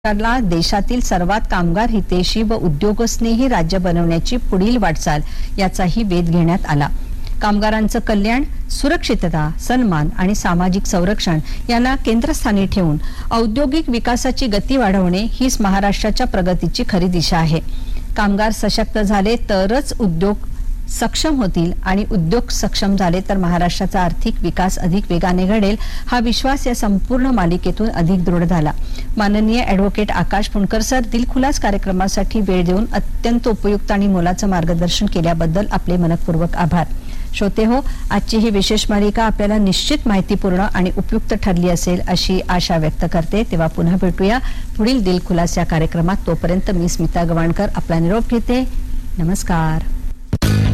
ला देशातील सर्वात कामगार हितैषी व उद्योगस्नेही राज्य बनवण्याची पुढील वाटचाल याचाही वेध घेण्यात आला। कामगारांचं कल्याण, सुरक्षितता, सन्मान आणि सामाजिक संरक्षण यांना केंद्रस्थानी ठेवून औद्योगिक विकासाची गती वाढवणे हीच महाराष्ट्राच्या प्रगतीची खरी दिशा आहे। कामगार सशक्त झाले तरच उद्योग सक्षम होतील आणि उद्योग सक्षम झाले तर महाराष्ट्राचा आर्थिक विकास अधिक वेगाने घडेल हा विश्वास या संपूर्ण मालिकेतून अधिक दृढ झाला। माननीय ॲडव्होकेट आकाश फुंडकर सर, दिलखुलास कार्यक्रमासाठी वेळ देऊन अत्यंत उपयुक्त आणि मोलाचं मार्गदर्शन केल्याबद्दल आपले मनपूर्वक आभार। श्रोते हो, आजची ही विशेष मालिका आपल्याला निश्चित माहितीपूर्ण आणि उपयुक्त ठरली असेल अशी आशा व्यक्त करते। तेव्हा पुन्हा भेटूया पुढील दिलखुलास या कार्यक्रमात। तोपर्यंत मी स्मिता गवाणकर आपला निरोप घेते। नमस्कार।